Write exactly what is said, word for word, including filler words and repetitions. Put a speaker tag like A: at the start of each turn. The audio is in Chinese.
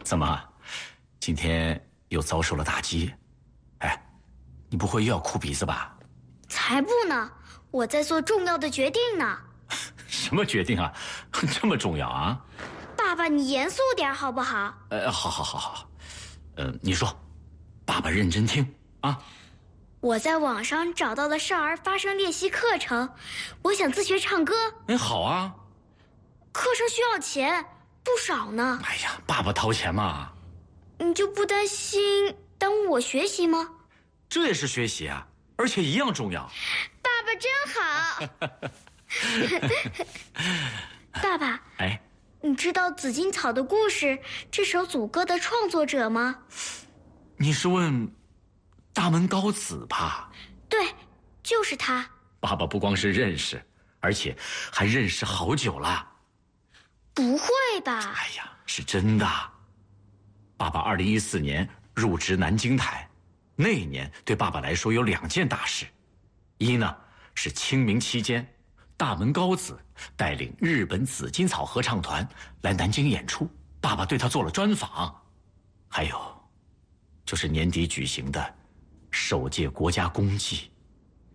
A: 怎么，今天又遭受了打击？哎，你不会又要哭鼻子吧？
B: 才不呢，我在做重要的决定呢。
A: 什么决定啊？这么重要啊？
B: 爸爸，你严肃点好不好？
A: 呃，好好好好，呃，你说，爸爸认真听啊。
B: 我在网上找到了少儿发声练习课程，我想自学唱歌。
A: 哎，好啊。
B: 课程需要钱，不少呢。
A: 哎呀，爸爸掏钱嘛。
B: 你就不担心耽误我学习吗？
A: 这也是学习啊，而且一样重要。
B: 爸爸真好。爸爸，
A: 哎，
B: 你知道《紫荆草的故事》这首组歌的创作者吗？
A: 你是问大门高子吧？
B: 对，就是他。
A: 爸爸不光是认识，而且还认识好久了。
B: 不会吧？
A: 哎呀，是真的。爸爸二零一四年入职南京台，那一年对爸爸来说有两件大事，一呢是清明期间，大门高子带领日本紫荆草合唱团来南京演出，爸爸对他做了专访；还有，就是年底举行的首届国家公祭